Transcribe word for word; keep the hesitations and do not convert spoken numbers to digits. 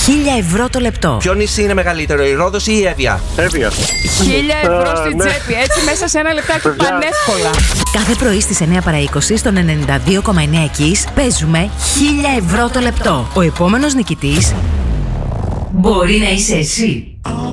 χίλια ευρώ το λεπτό. Ποιο νησί είναι μεγαλύτερο, η Ρόδος ή η Εύβοια? Εύβοια. Χίλια ευρώ Α, στην ναι. τσέπη, έτσι μέσα σε ένα λεπτάκι Παιδιά. πανεύκολα. Κάθε πρωί στις εννιά παρά είκοσι στον ενενήντα δύο κόμμα εννέα Kiss παίζουμε χίλια ευρώ το λεπτό. Ο επόμενος νικητής μπορεί να είσαι εσύ.